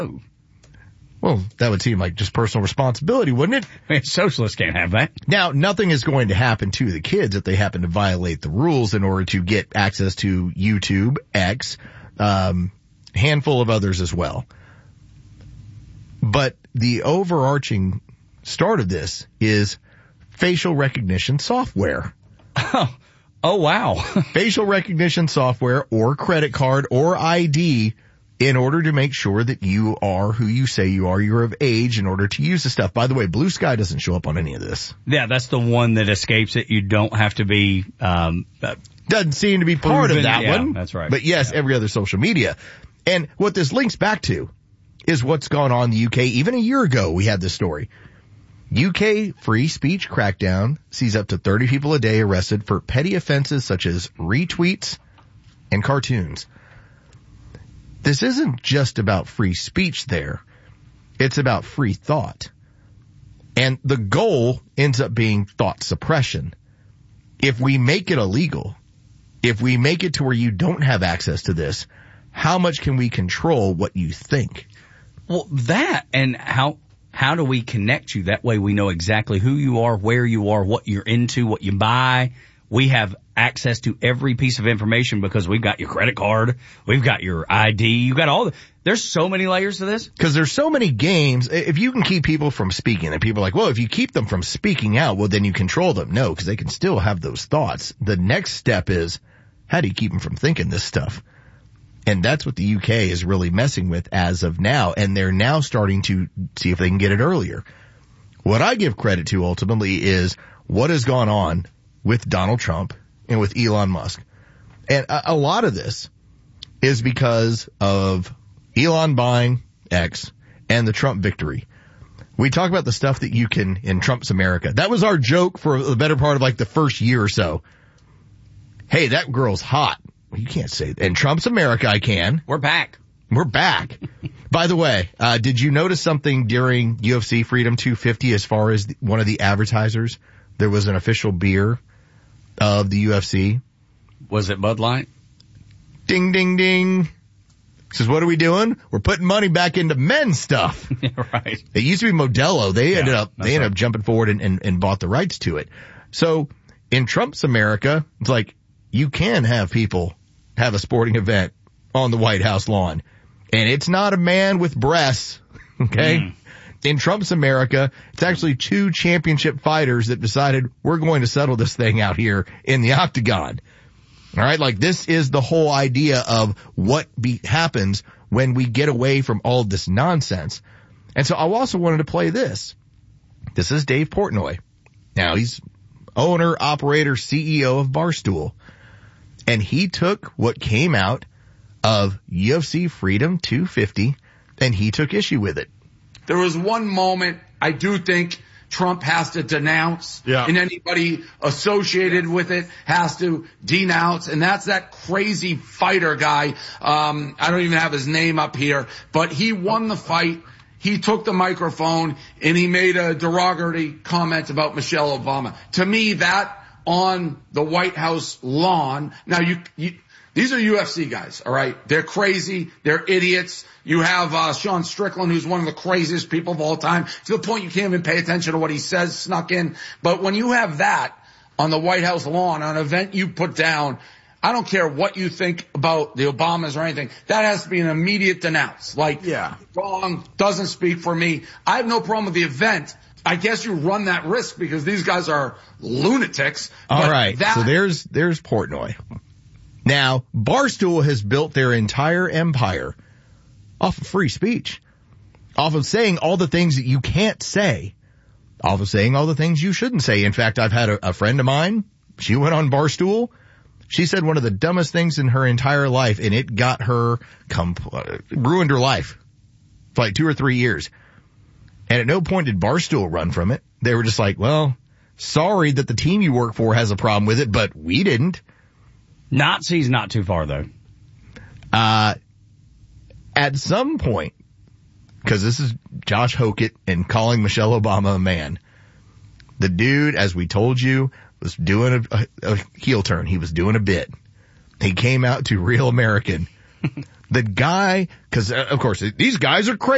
Well, that would seem like just personal responsibility, wouldn't it? I mean, socialists can't have that. Now, nothing is going to happen to the kids if they happen to violate the rules in order to get access to YouTube, X, handful of others as well. But the overarching start of this is facial recognition software. Oh, wow. Facial recognition software or credit card or ID in order to make sure that you are who you say you are. You're of age in order to use the stuff. By the way, Blue Sky doesn't show up on any of this. Yeah, that's the one that escapes it. You don't have to be, doesn't seem to be part of that one. That's right. But yes, every other social media. And what this links back to is what's gone on in the UK. Even a year ago, we had this story. UK free speech crackdown sees up to 30 people a day arrested for petty offenses such as retweets and cartoons. This isn't just about free speech there. It's about free thought. And the goal ends up being thought suppression. If we make it illegal, if we make it to where you don't have access to this, how much can we control what you think? Well, that and how do we connect you? That way we know exactly who you are, where you are, what you're into, what you buy. We have access to every piece of information because we've got your credit card, we've got your ID, you got there's so many layers to this. Because there's so many games. If you can keep people from speaking, and people are like, well, if you keep them from speaking out, well, then you control them. No, because they can still have those thoughts. The next step is, how do you keep them from thinking this stuff? And that's what the UK is really messing with as of now. And they're now starting to see if they can get it earlier. What I give credit to ultimately is what has gone on with Donald Trump and with Elon Musk. And a lot of this is because of Elon buying X and the Trump victory. We talk about the stuff that you can in Trump's America. That was our joke for the better part of like the first year or so. Hey, that girl's hot. You can't say that. In Trump's America, I can. We're back. We're back. By the way, did you notice something during UFC Freedom 250 as far as one of the advertisers? There was an official beer of the UFC. Was it Bud Light? Ding, ding, ding. Says, what are we doing? We're putting money back into men's stuff. Yeah, right. It used to be Modelo. They ended up jumping forward and bought the rights to it. So in Trump's America, it's like you can have people have a sporting event on the White House lawn. And it's not a man with breasts. Okay. In Trump's America, it's actually two championship fighters that decided we're going to settle this thing out here in the octagon. All right. Like this is the whole idea of what happens when we get away from all of this nonsense. And so I also wanted to play this. This is Dave Portnoy. Now he's owner, operator, CEO of Barstool. And he took what came out of UFC Freedom 250 and he took issue with it. There was one moment I do think Trump has to denounce, and anybody associated with it has to denounce, and that's that crazy fighter guy. I don't even have his name up here, but he won the fight. He took the microphone and he made a derogatory comment about Michelle Obama. To me, that on the White House lawn. Now these are UFC guys, all right? They're crazy. They're idiots. You have Sean Strickland, who's one of the craziest people of all time, to the point you can't even pay attention to what he says snuck in. But when you have that on the White House lawn, on an event you put down, I don't care what you think about the Obamas or anything. That has to be an immediate denounce. Wrong, doesn't speak for me. I have no problem with the event. I guess you run that risk because these guys are lunatics. All right. So there's Portnoy. Now, Barstool has built their entire empire off of free speech, off of saying all the things that you can't say, off of saying all the things you shouldn't say. In fact, I've had a friend of mine. She went on Barstool. She said one of the dumbest things in her entire life, and it got her ruined her life for like 2 or 3 years. And at no point did Barstool run from it. They were just like, well, sorry that the team you work for has a problem with it, but we didn't. Nazi's not too far, though. At some point, because this is Josh Hokett and calling Michelle Obama a man, the dude, as we told you, was doing a heel turn. He was doing a bit. He came out to Real American. The guy, because, of course, these guys are crazy.